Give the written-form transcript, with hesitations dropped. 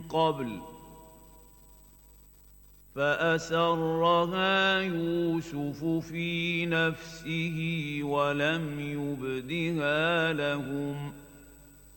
قبل فأسرها يوسف في نفسه ولم يبدها لهم